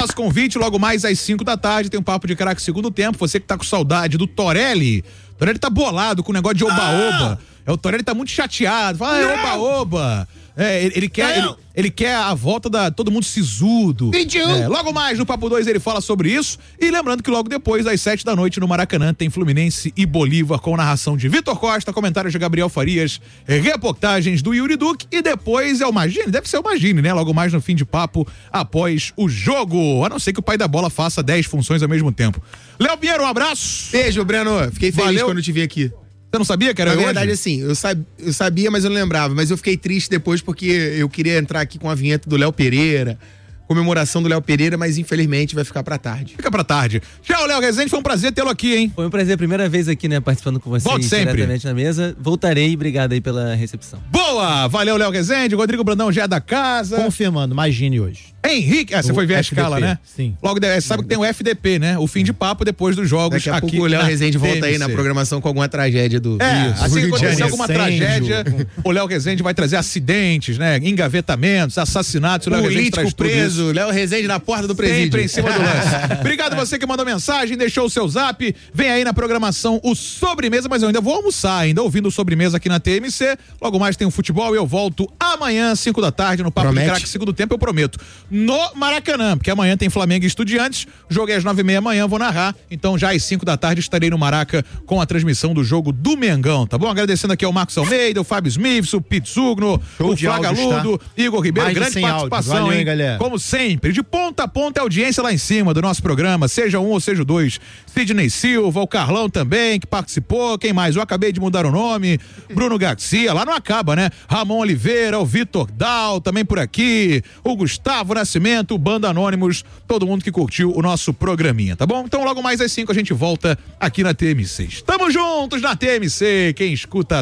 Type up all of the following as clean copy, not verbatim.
nosso convite, logo mais às 5 da tarde, tem um Papo de Craque segundo tempo. Você que tá com saudade do Torelli. O Torelli tá bolado com o negócio de oba-oba. O Torelli tá muito chateado. Fala, oba-oba. Ele quer a volta da todo mundo sisudo. Logo mais no Papo 2 ele fala sobre isso. E lembrando que logo depois, às 7 da noite, no Maracanã, tem Fluminense e Bolívar, com narração de Vitor Costa, comentários de Gabriel Farias, reportagens do Yuri Duque. E depois é o Magine, deve ser o Magine, né? Logo mais no fim de papo, após o jogo. A não ser que o pai da bola faça 10 funções ao mesmo tempo. Léo Pinheiro, um abraço. Beijo, Breno. Fiquei feliz quando te vi aqui. Você não sabia que era hoje? Na verdade, assim, eu sabia, mas eu não lembrava. Mas eu fiquei triste depois porque eu queria entrar aqui com a vinheta do Léo Pereira, comemoração do Léo Pereira, mas infelizmente vai ficar pra tarde. Fica pra tarde. Tchau, Léo Rezende, foi um prazer tê-lo aqui, hein? Foi um prazer, primeira vez aqui, né, participando com você. Volte sempre. Diretamente na mesa. Voltarei, obrigado aí pela recepção. Boa! Valeu, Léo Rezende, Rodrigo Brandão já é da casa. Confirmando, Magine hoje. Henrique, você foi ver a escala, né? Sim. Logo, sabe que tem o FDP, né? O fim de papo depois dos jogos. Daqui a pouco o Léo Rezende volta aí na programação com alguma tragédia do... Assim que acontecer alguma tragédia, o Léo Rezende vai trazer acidentes, né? Engavetamentos, assassinatos. O Léo Rezende traz tudo preso, isso. Léo Rezende na porta do presídio. Sempre em cima do lance. Obrigado você que mandou mensagem, deixou o seu zap. Vem aí na programação o Sobremesa, mas eu ainda vou almoçar, ainda ouvindo o Sobremesa aqui na TMC. Logo mais tem o futebol e eu volto amanhã, 5 da tarde, no Papo de Craque, segundo tempo, eu prometo. No Maracanã, porque amanhã tem Flamengo e Estudiantes, o jogo é às 9h30 amanhã, vou narrar, então já às 5 da tarde estarei no Maraca com a transmissão do jogo do Mengão, tá bom? Agradecendo aqui ao Marcos Almeida, o Fábio Smith, o Pitsugno, o Flagaludo, Igor Ribeiro, grande participação, valeu, hein, galera? Como sempre, de ponta a ponta, a audiência lá em cima do nosso programa, seja um ou seja dois, Sidney Silva, o Carlão também, que participou, quem mais? Eu acabei de mudar o nome, Bruno Garcia, lá não acaba, né? Ramon Oliveira, o Vitor Dal, também por aqui, o Gustavo Nascimento, o Banda Anônimos, todo mundo que curtiu o nosso programinha, tá bom? Então logo mais às 5 a gente volta aqui na TMC. Estamos juntos na TMC, quem escuta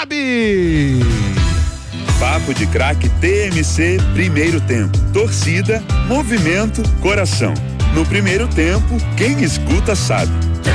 sabe! Papo de Craque TMC, primeiro tempo. Torcida, movimento, coração. No primeiro tempo, quem escuta sabe.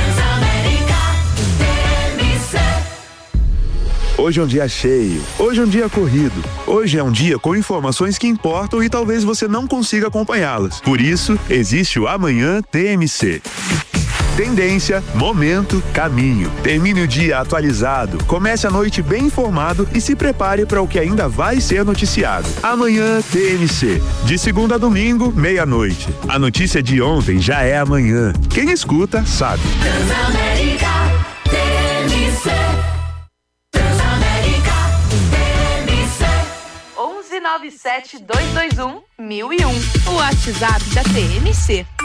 Hoje é um dia cheio, hoje é um dia corrido, hoje é um dia com informações que importam e talvez você não consiga acompanhá-las. Por isso, existe o Amanhã TMC. Tendência, momento, caminho. Termine o dia atualizado, comece a noite bem informado e se prepare para o que ainda vai ser noticiado. Amanhã TMC, de segunda a domingo, meia-noite. A notícia de ontem já é amanhã. Quem escuta, sabe. Transamérica TMC. 97221-1001. O WhatsApp da TMC.